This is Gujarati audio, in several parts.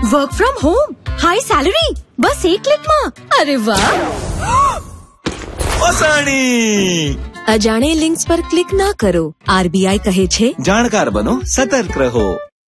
Work from home, high salary, બસ એક ક્લિકમાં. અરે વાહ! અજાણે લિંક્સ પર ક્લિક ના કરો. આરબીઆઈ કહે છે, જાણકાર બનો, સતર્ક રહો.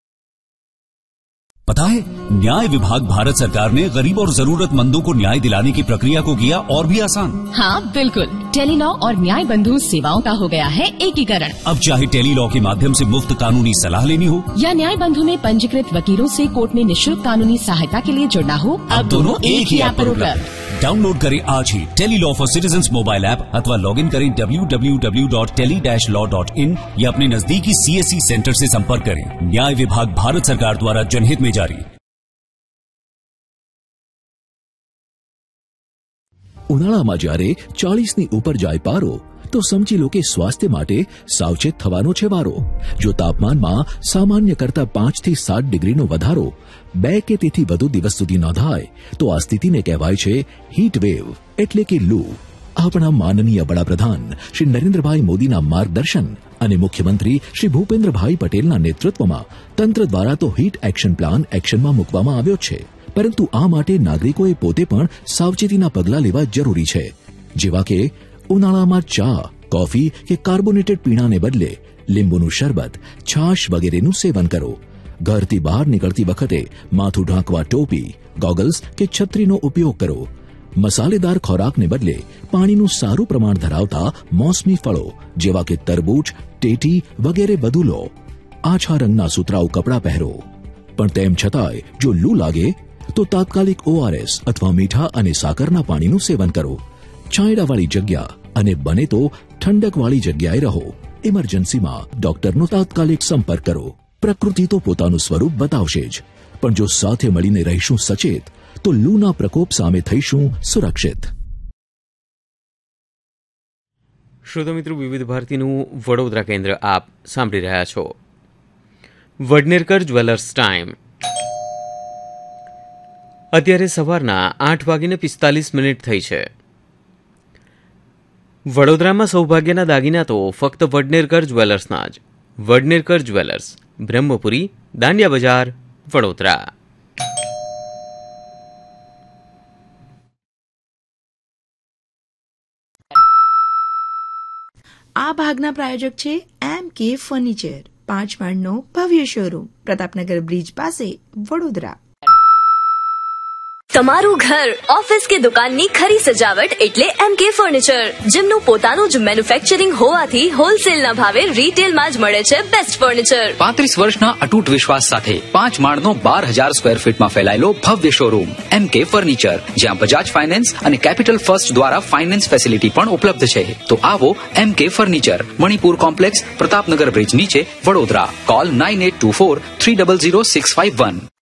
पता है, न्याय विभाग भारत सरकार ने गरीब और जरूरतमंदों को न्याय दिलाने की प्रक्रिया को किया और भी आसान. हाँ बिल्कुल, टेलीलॉ और न्याय बंधु सेवाओं का हो गया है एकीकरण. अब चाहे टेलीलॉ के माध्यम से मुफ्त कानूनी सलाह लेनी हो या न्याय बंधु में पंजीकृत वकीलों से कोर्ट में निःशुल्क कानूनी सहायता के लिए जुड़ना हो, अब दोनों एक ही ऐप पर उपलब्ध. डाउनलोड करें आज ही Tele-Law for citizens mobile app अथवा लॉग इन करें www.tele-law.in या अपने नजदीकी CSC सेंटर से संपर्क करें. न्याय विभाग भारत सरकार द्वारा जनहित में जारी. ઉનાળામાં જ્યારે 40ની ઉપર જાય પારો તો સમજી લો કે સ્વાસ્થ્ય માટે સાવચેત થવાનો છે વારો. જો તાપમાનમાં સામાન્ય કરતા 5 થી 7 ડિગ્રીનો વધારો 2 કે તેથી વધુ દિવસ સુધી નોંધાય તો આ સ્થિતિને કહેવાય છે હીટ વેવ એટલે કે લૂ. આપણા માનનીય વડાપ્રધાન શ્રી નરેન્દ્રભાઈ મોદીના માર્ગદર્શન અને મુખ્યમંત્રી શ્રી ભૂપેન્દ્રભાઈ પટેલના નેતૃત્વમાં તંત્ર દ્વારા તો હીટ એક્શન પ્લાન એક્શનમાં મૂકવામાં આવ્યો છે, પરંતુ આ માટે નાગરિકોએ પોતે પણ સાવચેતીના પગલાં લેવા જરૂરી છે. જેવા કે ઉનાળામાં ચા, કોફી કે કાર્બોનેટેડ પીણાને બદલે લીંબુનું શરબત, છાશ વગેરેનું સેવન કરો. ઘરથી બહાર નીકળતી વખતે માથું ઢાંકવા ટોપી, ગોગલ્સ કે છત્રીનો ઉપયોગ કરો. મસાલેદાર ખોરાકને બદલે પાણીનું સારું પ્રમાણ ધરાવતા મોસમી ફળો જેવા કે તરબૂચ, ટેટી વગેરે વધુ લો. આછા રંગના સુતરાઉ કપડાં પહેરો. પણ તેમ છતાંય જો લૂ લાગે તો તાત્કાલિક ORS અથવા મીઠા અને સાકરના પાણીનું સેવન કરો. છાંયડાવાળી જગ્યા અને બને તો ઠંડકવાળી જગ્યાએ રહો. ઇમરજન્સીમાં ડોક્ટરનો તાત્કાલિક સંપર્ક કરો. પ્રકૃતિ તો પોતાનું સ્વરૂપ બતાવશે જ, પણ જો સાથે મળીને રહીશું સચેત તો લૂના પ્રકોપ સામે થઈશું સુરક્ષિત. શ્રોતા મિત્રો, વિવિધ ભારતીનું વડોદરા કેન્દ્ર આપ સાંભળી રહ્યા છો. વડનેરકર જ્વેલર્સ ટાઈમ અત્યારે સવારના 8:45 થઈ છે. વડોદરામાં સૌભાગ્યના દાગીના તો ફક્ત વડનેરકર જ્વેલર્સના જ. વડનેરકર જ્વેલર્સ, બ્રહ્મપુરી, દાંડિયા બજાર, વડોદરા. આ ભાગના પ્રાયોજક છે MK ફર્નિચર, 5 માળનો ભવ્ય શોરૂમ, પ્રતાપનગર બ્રિજ પાસે, વડોદરા. તમારું ઘર, ઓફિસ કે દુકાનની ખરી સજાવટ એટલે MK ફર્નિચર, જેમનું પોતાનું જ મેન્યુફેક્ચરિંગ હોવાથી હોલસેલના ભાવે રિટેલમાં જ મળે છે બેસ્ટ ફર્નિચર. 35 વર્ષના અતૂટ વિશ્વાસ સાથે 5 માળનો 12,000 સ્ક્વેર ફીટમાં ફેલાયેલો ભવ્ય શોરૂમ MK ફર્નિચર, જ્યાં બજાજ ફાઇનાન્સ અને કેપિટલ ફર્સ્ટ દ્વારા ફાઇનાન્સ ફેસિલિટી પણ ઉપલબ્ધ છે. તો આવો MK furniture, Manipur complex, Pratapnagar bridge નીચે, વડોદરા. કોલ 9824300651.